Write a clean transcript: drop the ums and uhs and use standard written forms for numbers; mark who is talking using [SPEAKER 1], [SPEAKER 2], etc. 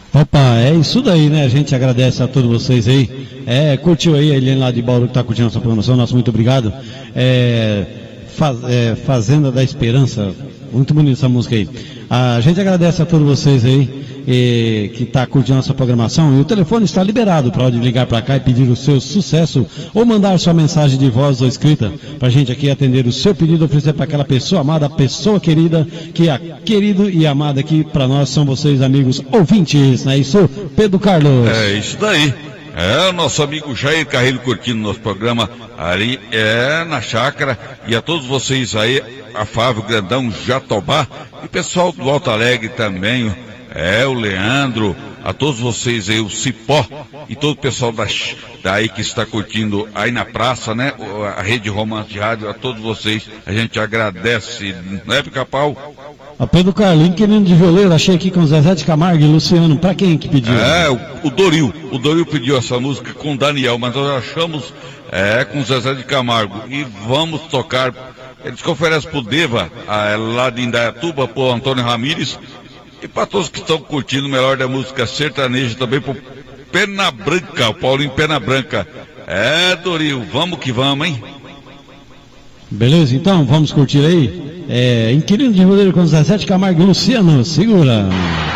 [SPEAKER 1] Opa, é isso daí, né? A gente agradece a todos vocês aí. Curtiu aí a Eliane lá de Bauru que tá curtindo a nossa programação, nosso muito obrigado. Fazenda da Esperança, muito bonita essa música aí. A gente agradece a todos vocês aí que está curtindo a nossa programação, e o telefone está liberado para ligar para cá e pedir o seu sucesso ou mandar sua mensagem de voz ou escrita para a gente aqui atender o seu pedido, oferecer para aquela pessoa amada, pessoa querida, que é querido e amada aqui para nós são vocês, amigos ouvintes, não é isso, Pedro Carlos?
[SPEAKER 2] É isso daí. O nosso amigo Jair Carreiro curtindo nosso programa ali na chácara, e a todos vocês aí, a Fábio Grandão, Jatobá, e o pessoal do Alto Alegre também, o Leandro, a todos vocês aí, o Cipó, e todo o pessoal daí que está curtindo aí na praça, né, a Rede Romance de Rádio, a todos vocês, a gente agradece, não é, Pica-Pau?
[SPEAKER 1] A Pedro Carlinho, querendo de violeiro, achei aqui com Zezé de Camargo e Luciano, pra quem que pediu?
[SPEAKER 2] O Doril pediu essa música com o Daniel, mas nós achamos com Zezé de Camargo, e vamos tocar, eles que oferecem pro Deva, lá de Indaiatuba, pro Antônio Ramires, e para todos que estão curtindo o melhor da música sertaneja, também pro Pena Branca, o Paulinho Pena Branca. Doril, vamos que vamos, hein?
[SPEAKER 1] Beleza, então, vamos curtir aí. Inquilino de Rodeiro com 17 Camargo e Luciano, segura.